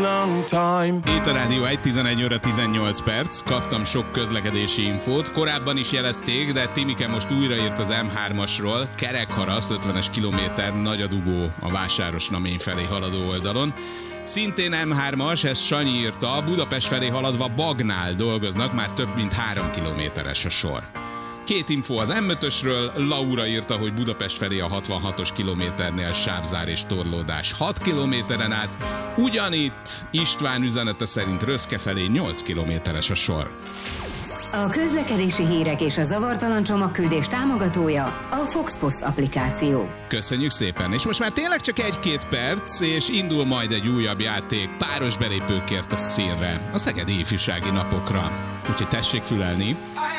long time. Itt a Rádió 1:11 óra 18 perc. Kaptam sok közlekedési infót. Korábban is jelezték, de Timike most újraírt az M3-asról. Kerekharaszt, 50-es kilométer, nagy a dugó a Vásárosnamény felé haladó oldalon. Szintén M3-as, ezt Sanyi írta, Budapest felé haladva Bagnál dolgoznak, már több mint 3 kilométeres a sor. Két info az M5-ösről, Laura írta, hogy Budapest felé a 66-os kilométernél sávzár és torlódás 6 kilométeren át, ugyanitt István üzenete szerint Röszke felé 8 kilométeres a sor. A közlekedési hírek és a zavartalan csomagküldés támogatója a Fox Post applikáció. Köszönjük szépen, és most már tényleg csak 1-2 perc, és indul majd egy újabb játék páros belépőkért a színre, a szegedi ifjúsági napokra. Úgyhogy tessék fülelni.